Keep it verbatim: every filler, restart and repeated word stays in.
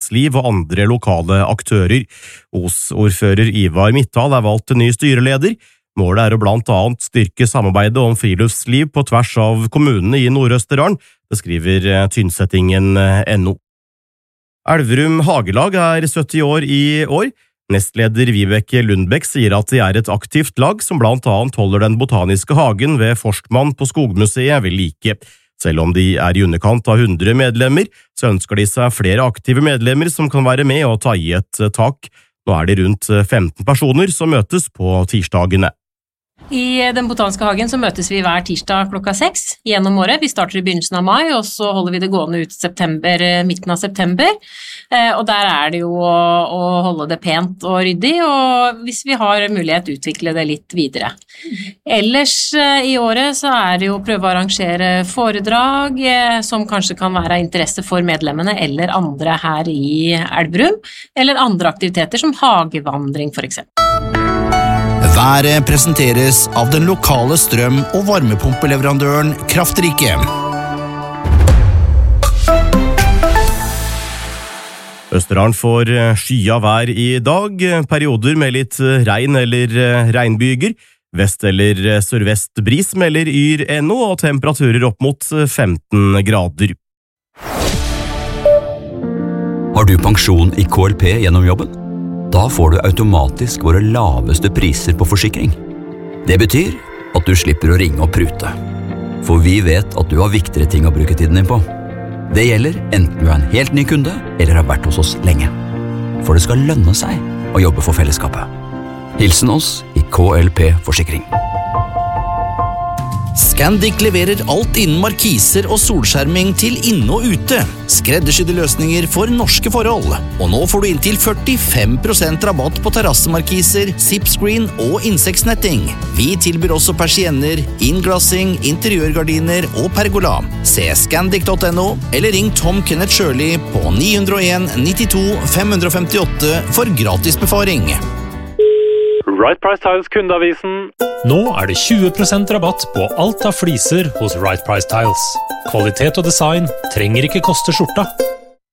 friluftsliv og andre lokale aktører. Os-ordfører Ivar Midthal er valgt til ny styreleder. Målet er å blant annet styrke samarbeidet om friluftsliv på tvers av kommunene i Nord-Østerdalen, det skriver Tynsettingen punktum no. Elverum Hagelag er sytti år i år. Nestleder Vibeke Lundbekk sier at de er et aktivt lag som blant annet holder den botaniske hagen ved Forstmann på Skogmuseet ved like. Selv om de er i underkant av hundre medlemmer, så ønsker de seg flere aktive medlemmer som kan være med og ta i et tak. Nå er det rundt femten personer som møtes på tirsdagene. I den botaniske hagen så møtes vi hver tirsdag klokka seks gjennom året. Vi starter i begynnelsen av mai, og så holder vi det gående ut september, midten av september. Og der er det jo å, å holde det pent og ryddig, og hvis vi har mulighet utvikle det litt videre. Ellers i året så er det jo å prøve å arrangere foredrag som kanskje kan være av interesse for medlemmene eller andre her i Elverum, eller andre aktiviteter som hagevandring for eksempel. Været presenteres av den lokale strøm- og varmepumpeleverandøren Kraftrike. Østerdalen får skya vær i dag, perioder med litt regn eller regnbyger. Vest- eller sørvest bris melder Yr punktum no og temperaturer opp mot femten grader. Har du pensjon i K L P gjennom jobben? Da får du automatisk våre laveste priser på forsikring. Det betyr at du slipper å ringe og prute. For vi vet at du har viktigere ting å bruke tiden din på. Det gjelder enten du er en helt ny kunde eller har vært hos oss lenge. For det skal lønne seg å jobbe for fellesskapet. Hilsen oss i K L P Forsikring. Scandic leverer alt innen markiser og solskjerming til inne og ute. Skreddersydde løsninger for norske forhold. Og nå får du inntil førtifem prosent rabatt på terrassemarkiser, zipscreen og insektsnetting. Vi tilbyr også persienner, innglassing, interiørgardiner og pergola. Se scandic punktum no eller ring Tom Kenneth Shirley på ni null en nittito fem femtiåtte for gratis befaring. Right Price Tiles kundeavisen. Nå er det tjue prosent rabatt på alt av fliser hos Right Price Tiles. Kvalitet og design trenger ikke koste skjorta.